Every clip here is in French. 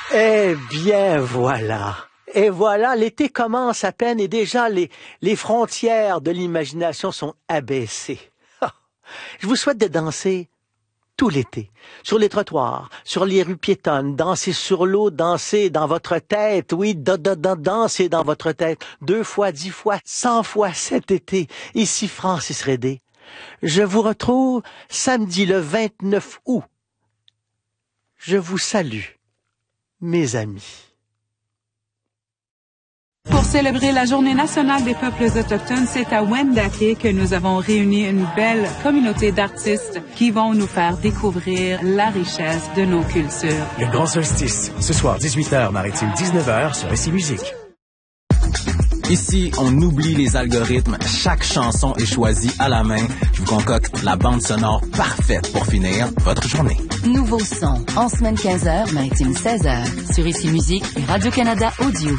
Eh bien, voilà. Et voilà, l'été commence à peine et déjà les frontières de l'imagination sont abaissées. Je vous souhaite de danser tout l'été, sur les trottoirs, sur les rues piétonnes, danser sur l'eau, danser dans votre tête, oui, danser dans votre tête, 2 fois, 10 fois, 100 fois cet été. Ici Francis Redé. Je vous retrouve samedi le 29 août. Je vous salue, mes amis. Pour célébrer la Journée nationale des peuples autochtones, c'est à Wendake que nous avons réuni une belle communauté d'artistes qui vont nous faire découvrir la richesse de nos cultures. Le Grand Solstice, ce soir 18h, Maritime 19h sur SI Musique. Ici, on oublie les algorithmes. Chaque chanson est choisie à la main. Je vous concocte la bande sonore parfaite pour finir votre journée. Nouveau son, en semaine 15h, Maritime 16h, sur ICI Musique et Radio-Canada Audio.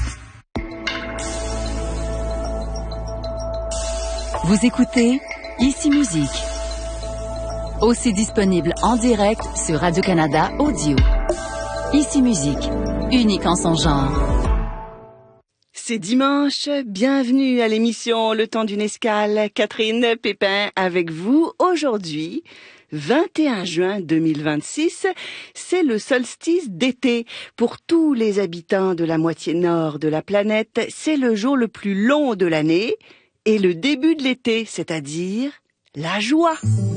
Vous écoutez ICI Musique. Aussi disponible en direct sur Radio-Canada Audio. ICI Musique, unique en son genre. C'est dimanche, bienvenue à l'émission Le Temps d'une escale. Catherine Pépin avec vous aujourd'hui. 21 juin 2026, c'est le solstice d'été. Pour tous les habitants de la moitié nord de la planète, c'est le jour le plus long de l'année et le début de l'été, c'est-à-dire la joie.